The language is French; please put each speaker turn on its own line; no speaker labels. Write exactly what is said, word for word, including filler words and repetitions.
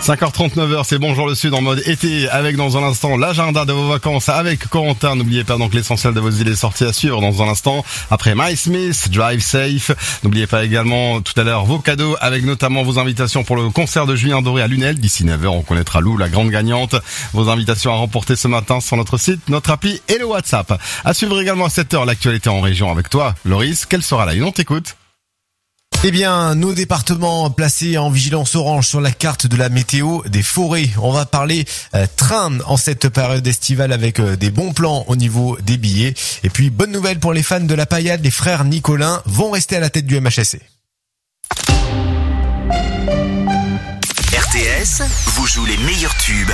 cinq heures trente-neuf, c'est Bonjour le Sud en mode été avec dans un instant l'agenda de vos vacances avec Corentin. N'oubliez pas donc l'essentiel de vos idées sorties à suivre dans un instant. Après My Smith, Drive Safe. N'oubliez pas également tout à l'heure vos cadeaux avec notamment vos invitations pour le concert de Julien Doré à Lunel. D'ici neuf heures, on connaîtra Lou, la grande gagnante. Vos invitations à remporter ce matin sur notre site, notre appli et le WhatsApp. À suivre également à sept heures l'actualité en région avec toi, Loris. Quelle sera la une? On t'écoute.
Eh bien, nos départements placés en vigilance orange sur la carte de la météo des forêts. On va parler euh, train en cette période estivale avec euh, des bons plans au niveau des billets. Et puis, bonne nouvelle pour les fans de la paillade, les frères Nicolin vont rester à la tête du M H S C.
R T S vous joue les meilleurs tubes